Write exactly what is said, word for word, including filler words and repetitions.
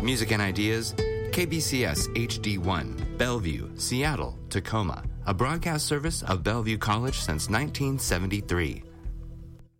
Music and Ideas, K B C S H D one, Bellevue, Seattle, Tacoma, a broadcast service of Bellevue College since nineteen seventy-three.